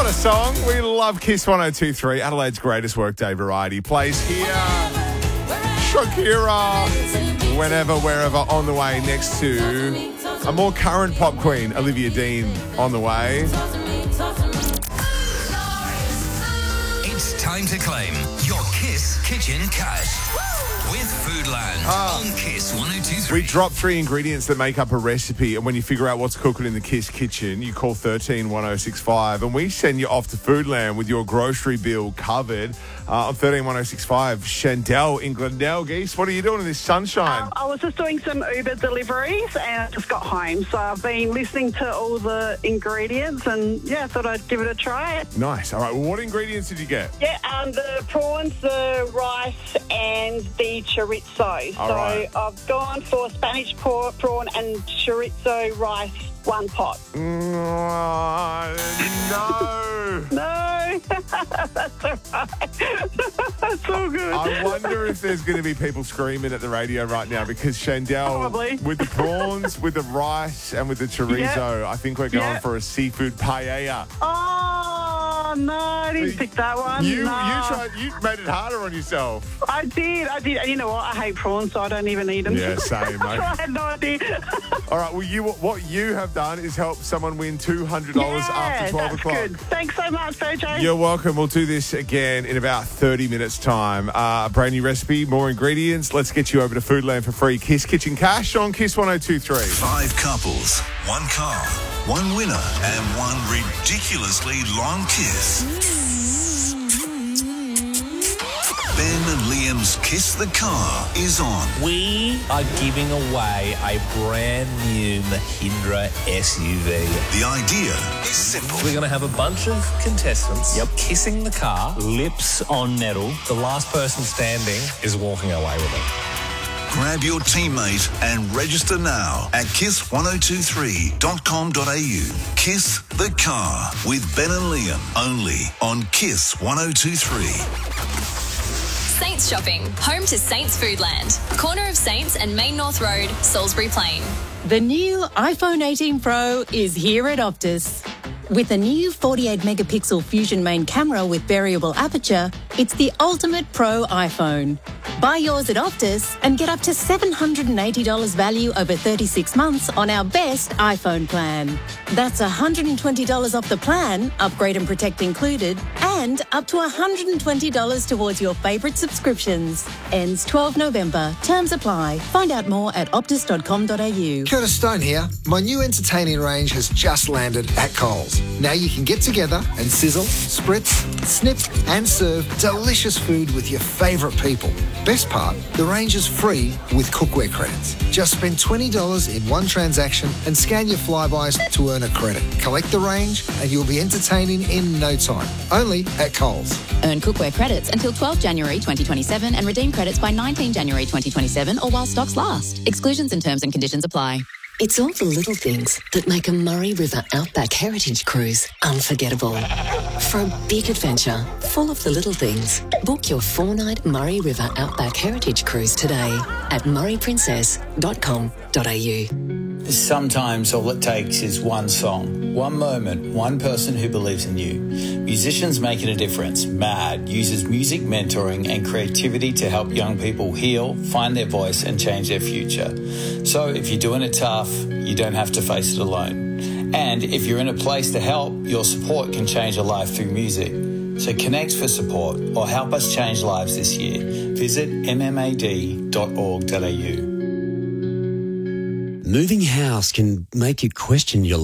What a song. We love Kiss 102.3. Adelaide's greatest workday variety plays here. Shakira. Whenever, wherever, on the way next to a more current pop queen, Olivia Dean, on the way. It's time to claim your Kiss Kitchen Cash with Foodland on Kiss 102.3. We drop 3 ingredients that make up a recipe, and when you figure out what's cooking in the Kiss kitchen, you call 13 1065, and we send you off to Foodland with your grocery bill covered. On 13 1065, Chandel in Glendale. Geese, what are you doing in this sunshine? I was just doing some Uber deliveries and I just got home. So I've been listening to all the ingredients and, I thought I'd give it a try. Nice. All right, well, what ingredients did you get? Yeah, the prawns, the rice and the chorizo. All right. I've gone for Spanish prawn and chorizo rice, 1 pot. No. No, that's all right. That's all good. I wonder if there's going to be people screaming at the radio right now because Chandel, Probably. with the prawns, with the rice and with the chorizo, I think we're going for a seafood paella. Oh, no, I didn't pick that one. You No. you made it harder on yourself. I did. And you know what? I hate prawns, so I don't even eat them. Yeah, same, mate. I had no idea. All right, well, what you have done is help someone win $200 after 12 o'clock. Good. Thanks so much, BJ. You're welcome. We'll do this again in about 30 minutes' time. A brand new recipe, more ingredients. Let's get you over to Foodland for free. Kiss Kitchen Cash on Kiss 102.3. 5 couples, 1 car, 1 winner, and 1 ridiculously long kiss. Ben and Liam's Kiss the Car is on. We are giving away a brand new Mahindra SUV. The idea is simple. We're going to have a bunch of contestants kissing the car, lips on metal. The last person standing is walking away with it. Grab your teammate and register now at kiss1023.com.au. Kiss the Car with Ben and Liam, only on Kiss 102.3. Saints Shopping, home to Saints Foodland, corner of Saints and Main North Road, Salisbury Plain. The new iPhone 18 Pro is here at Optus. With a new 48-megapixel Fusion main camera with variable aperture, it's the ultimate pro iPhone. Buy yours at Optus and get up to $780 value over 36 months on our best iPhone plan. That's $120 off the plan, upgrade and protect included, and up to $120 towards your favourite subscriptions. Ends 12 November. Terms apply. Find out more at optus.com.au. Curtis Stone here. My new entertaining range has just landed at Coles. Now you can get together and sizzle, spritz, snip and serve delicious food with your favourite people. Best part, the range is free with cookware credits. Just spend $20 in one transaction and scan your Flybys to earn a credit. Collect the range and you'll be entertaining in no time. Only at Coles. Earn cookware credits until 12 January 2027 and redeem credits by 19 January 2027 or while stocks last. Exclusions and terms and conditions apply. It's all the little things that make a Murray River Outback Heritage Cruise unforgettable. For a big adventure full of the little things, book your 4-night Murray River Outback Heritage Cruise today at murrayprincess.com.au. Sometimes all it takes is one song, one moment, one person who believes in you. Musicians Making a Difference, MAD, uses music mentoring and creativity to help young people heal, find their voice and change their future. So if you're doing it tough, you don't have to face it alone. And if you're in a place to help, your support can change a life through music. So connect for support or help us change lives this year. Visit mmad.org.au. Moving house can make you question your